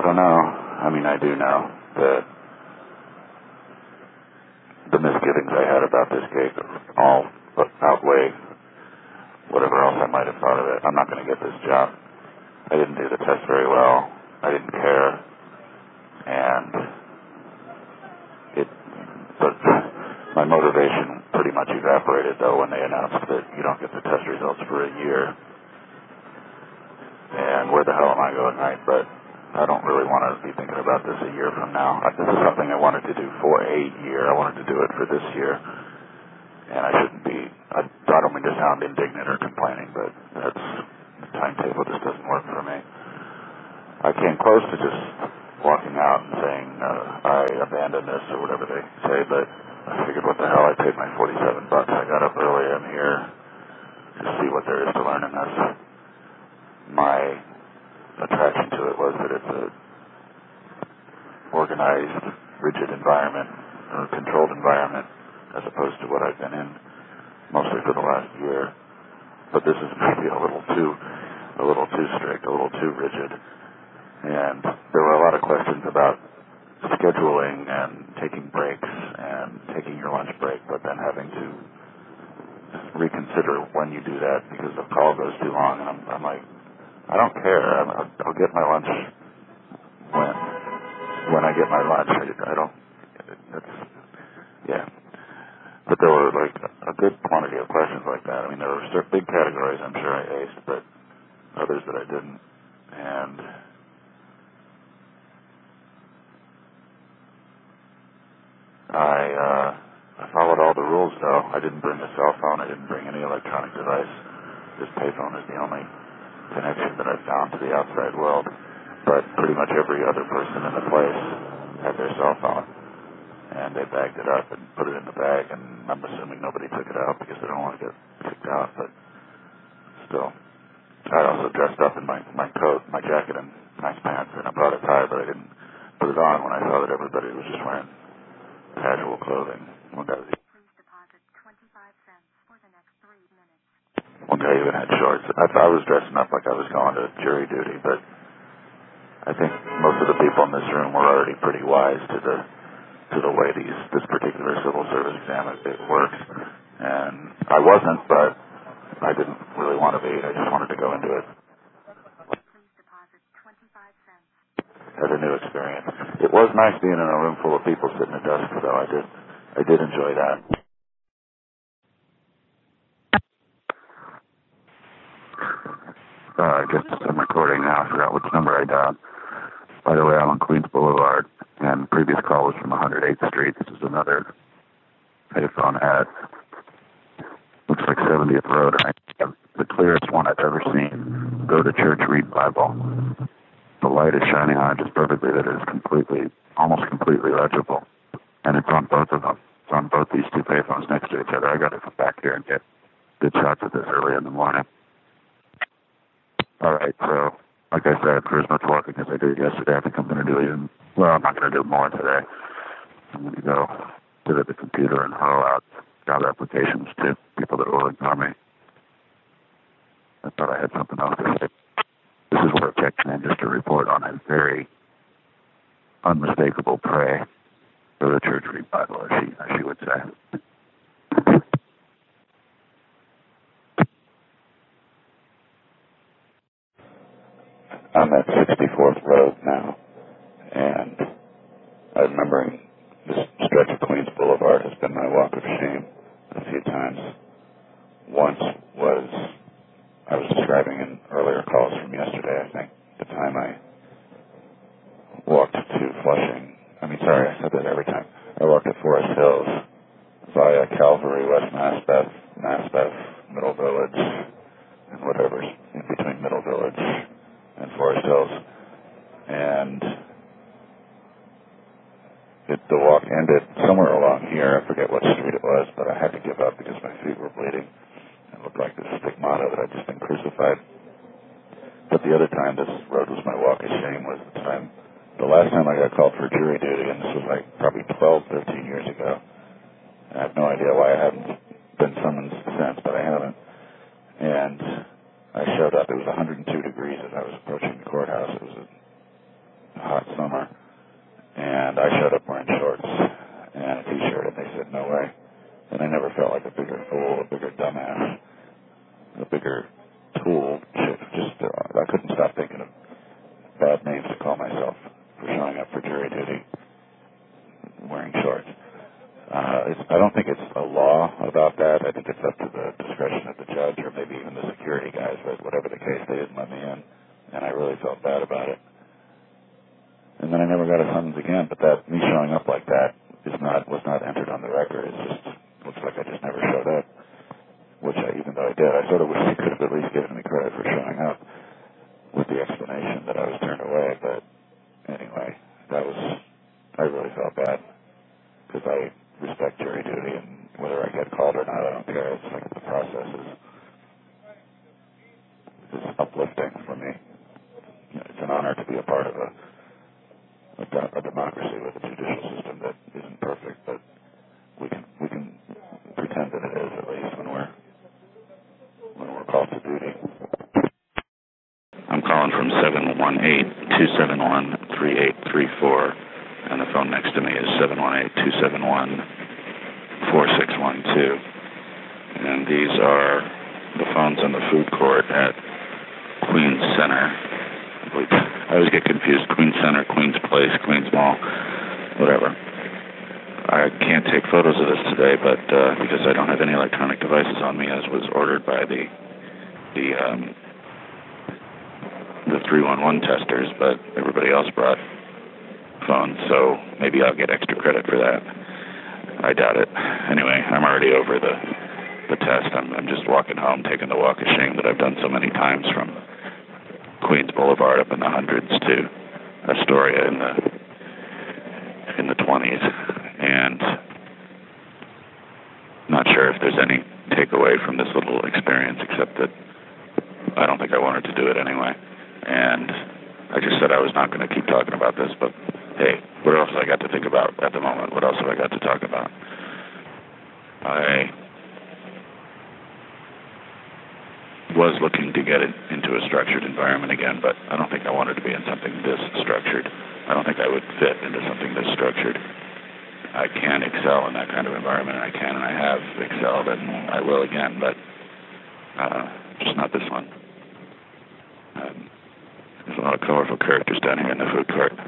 don't know. I mean, I do know that the misgivings I had about this gig all outweigh whatever else I might have thought of it. I'm not going to get this job. I didn't do the test very well. I didn't care. And but my motivation pretty much evaporated, though, when they announced that you don't get the test results for a year. And where the hell am I going, right? But I don't really want to be thinking about this a year from now. This is something I wanted to do for a year. I wanted to do it for this year. And I shouldn't be, I don't mean to sound indignant or complaining, but the timetable just doesn't work for me. I came close to just walking out and saying, I abandon this or whatever they say, but I figured, what the hell, I paid my $47. I got up early, I'm here to see what there is to learn in this. My attraction to it was that it's a organized, rigid environment, or controlled environment, as opposed to what I've been in mostly for the last year. But this is maybe a little too strict, a little too rigid. And there were a lot of questions about scheduling and taking breaks and taking your lunch break, but then having to reconsider when you do that because the call goes too long. And I'm like, I don't care. I'll get my lunch when I get my lunch. I don't. Yeah. But there were like a good quantity of questions like that. I mean, there were big categories I'm sure I aced, but others that I didn't. And I followed all the rules, though. I didn't bring a cell phone. I didn't bring any electronic device. This payphone is the only connection that I've found to the outside world. But pretty much every other person in the place had their cell phone. And they bagged it up and put it in the bag, and I'm assuming nobody took it out because they don't want to get kicked out. But still, I also dressed up in my coat, my jacket, and nice pants, and I brought a tie, but I didn't put it on when I saw that everybody was just wearing casual clothing. One guy even had shorts. I was dressing up like I was going to jury duty, but I think most of the people in this room were already pretty wise to the way this particular civil service exam it works. And I wasn't, but I didn't really want to be. I just wanted to go into it as a new experience. It was nice being in a room full of people sitting at desks, though. I did enjoy that. I guess I'm recording now. I forgot which number I dialed. By the way, I'm on Queens Boulevard, and the previous call was from 108th Street. This is another payphone at, looks like 70th Road. I have the clearest one I've ever seen. Go to church, read Bible. The light is shining on it just perfectly that it is almost completely legible. And it's on both of them. It's on both these two payphones next to each other. I got to come back here and get good shots of this early in the morning. All right, so like I said, for as much walking as I did yesterday, I think I'm going to do I'm not going to do more today. I'm going to go sit at the computer and haul out job applications to people that will ignore me. I thought I had something else to say. This is where I checking in just to report on a very unmistakable prey for the church read Bible, as she would say. I'm at 64th Road now, and I'm remembering this stretch of Queens Boulevard has been my walk of shame a few times. Once I was describing in earlier calls from yesterday, I think, the time I walked to Flushing. I said that every time. I walked to Forest Hills via Calvary, West Maspeth, Middle Village, and whatever's in between Middle Village and Forest Hills. And the walk ended somewhere along here. I forget what street it was, but I had to give up because my feet were bleeding. It looked like this stigmata that I'd just been crucified. But the other time this road was my walk of shame was the last time I got called for jury duty, and this was like probably 12, 13 years ago. And I have no idea why I haven't been summoned since, but I haven't. And I showed up. It was 102 degrees as I was approaching the courthouse. It was a hot I showed up wearing shorts and a t-shirt, and they said, no way. And I never felt like a bigger fool, a bigger dumbass, a bigger tool. I couldn't stop thinking of bad names to call myself for showing up for jury duty wearing shorts. I don't think it's a law about that. I think it's up to the discretion of the judge or maybe even the security guys, but whatever the case, they didn't let me in, and I really felt bad about it. And then I never got a summons again, but me showing up like that was not entered on the record. It just looks like I just never showed up, which even though I did, I sort of wish they could have at least given me credit for showing up with the explanation that I was turned away. But anyway, I really felt bad because I respect jury duty, and whether I get called or not, I don't care. It's like the process is uplifting for me. It's an honor to be a part of a democracy with a judicial system that isn't perfect, but we can pretend that it is, at least when we're called to duty. I'm calling from 718-271-3834, and the phone next to me is 718-271-4612. And these are the phones in the food court at Queens Center. I always get confused. Queens Center, Queens Place, Queens Mall, whatever. I can't take photos of this today, but because I don't have any electronic devices on me, as was ordered by the 311 testers, but everybody else brought phones, so maybe I'll get extra credit for that. I doubt it. Anyway, I'm already over the test. I'm just walking home, taking the walk of shame that I've done so many times from Queens Boulevard up in the hundreds to Astoria in the 20s, and not sure if there's any takeaway from this little experience, except that I don't think I wanted to do it anyway. And I just said I was not going to keep talking about this, but hey, what else have I got to think about at the moment? What else have I got to talk about? I was looking to get it into a structured environment again, but I don't think I wanted to be in something this structured. I don't think I would fit into something this structured. I can excel in that kind of environment, and I can, and I have excelled, and I will again, but just not this one. There's a lot of colorful characters down here in the food court.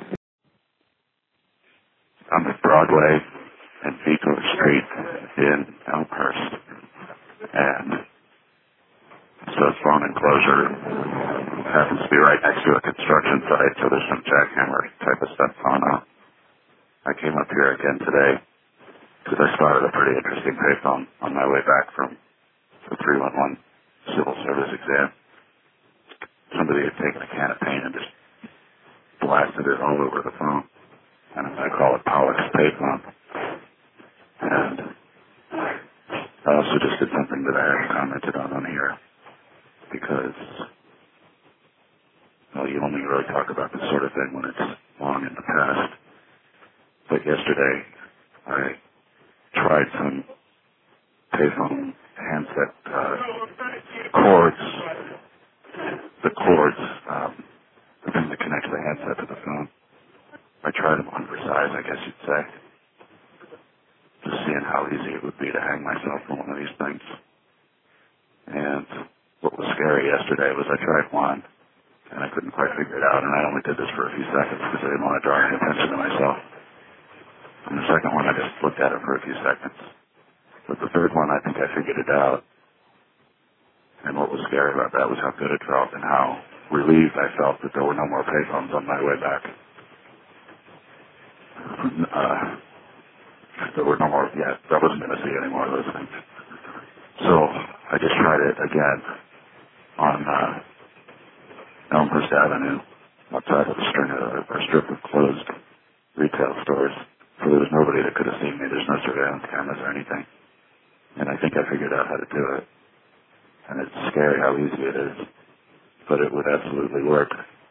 I'm at Broadway and Vico Street in Elmhurst, and so it's phone enclosure happens to be right next to a construction site, so there's some jackhammer type of stuff going on. I came up here again today because I spotted a pretty interesting payphone on my way back from the 311 civil service exam. Somebody had taken a can of paint and just blasted it all over the phone. And I call it Pollock's payphone. And I also just did something that I haven't commented on here because, well, you only really talk about this sort of thing when it's long in the past. But yesterday, I tried some payphone handset cords. The thing that connects the handset to the phone. I tried them on for size, I guess you'd say. Just seeing how easy it would be to hang myself from one of these things. And what was scary yesterday was I tried one, and I couldn't quite figure it out, and I only did this for a few seconds because I didn't want to draw any attention to myself. And the second one, I just looked at it for a few seconds. But the third one, I think I figured it out. And what was scary about that was how good it felt and how relieved I felt that there were no more payphones on my way back. There were no more, I wasn't going to see any more of those things. So I just tried it again on Elmhurst Avenue outside of a strip of closed retail stores. So there was nobody that could have seen me. There's no surveillance cameras or anything. And I think I figured out how to do it. And it's scary how easy it is, but it would absolutely work.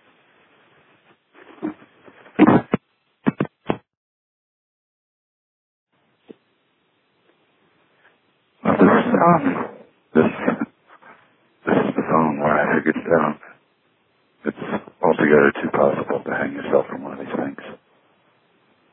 This is the phone where I figured it out. It's altogether too possible to hang yourself from one of these things.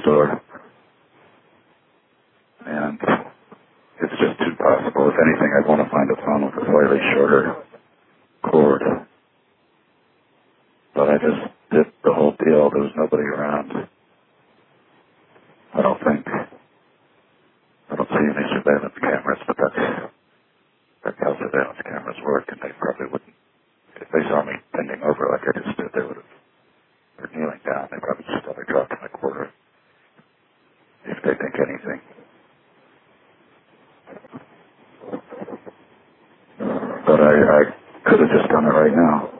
store. And it's just too possible. If anything, I'd want to find a phone with a slightly shorter cord. But I just did the whole deal. There was nobody around. I don't see any surveillance cameras, but that's how surveillance cameras work, and they probably wouldn't, if they saw me bending over like I just did, they would have, or kneeling down, they probably just thought I dropped my quarter, if they think anything. But I could have just done it right now.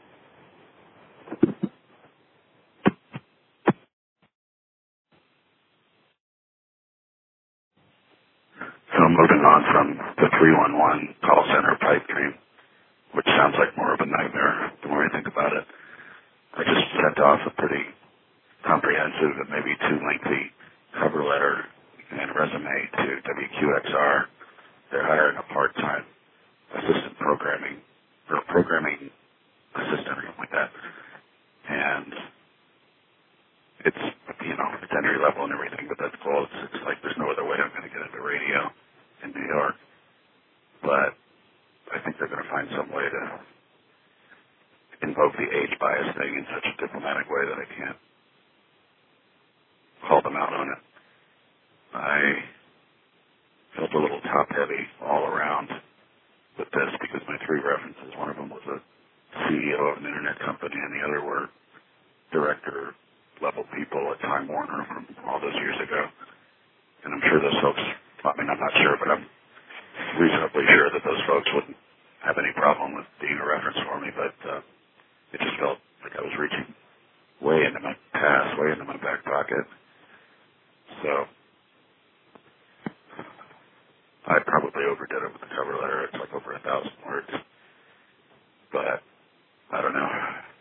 So I'm moving on from the 311 call center pipe dream, which sounds like more of a nightmare the more I think about it. I just sent off a pretty comprehensive and maybe too lengthy cover letter and resume to WQXR. They're hiring a part-time assistant programming assistant or something like that. And it's, it's entry level and everything, but that's cool. It's like there's no other way I'm going to get into radio in New York. But I think they're going to find some way to invoke the age bias thing in such a diplomatic way that I can't call them out on it. I felt a little top-heavy all around with this because my three references, one of them was a CEO of an internet company and the other were director-level people at Time Warner from all those years ago. And I'm sure those folks, I'm not sure, but I'm reasonably sure that those folks wouldn't have any problem with being a reference for me, but it just felt like I was reaching way into my past, way into my back pocket. So I probably overdid it with the cover letter. It's like over 1,000 words. But I don't know.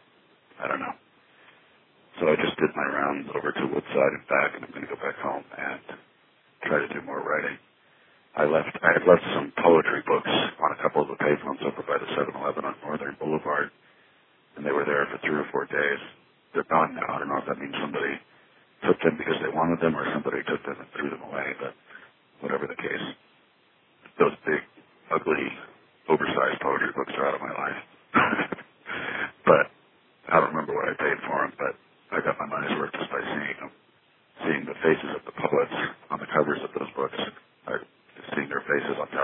So I just did my rounds over to Woodside and back, and I'm going to go back home and try to do more writing. I had left some poetry books on a couple of the pavements over by the 7-Eleven on Northern Boulevard, and they were there for 3 or 4 days. They're gone now. I don't know if that means somebody took them because they wanted them or somebody took them and threw them away, but whatever the case, those big, ugly, oversized poetry books are out of my life. But I don't remember what I paid for them, but I got my money's worth just by seeing them. Seeing the faces of the poets on the covers of those books. Seeing their faces on